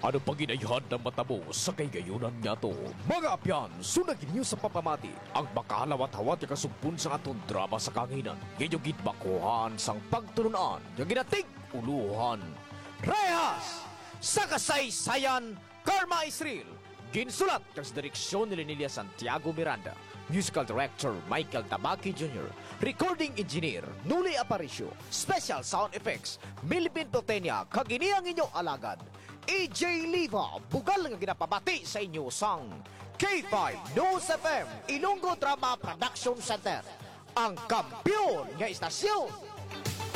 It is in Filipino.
Ano pang ginayhan ng matabo sa kaygayunan niya to? Mga apyan, sunagin niyo sa papamati. Ang makalawat-hawat yung kasugpun sa atong drama sa kanginan. Yan yung gitbakuhan sang pagturunan. Yung ginatig uluhan. Rehas! Sa kasaysayan, Karma is Real. Ginsulat kang sa direksyon ni Lenilia Santiago Miranda. Musical Director Michael Tabaki Jr. Recording Engineer Nuli Aparicio. Special Sound Effects Milvin Potenia. Kagini ang inyong alagad EJ Liva. Bugal nga ginapabati sa inyo sang K5 News FM Ilonggo Drama Production Center. Ang kampiyon nga istasyon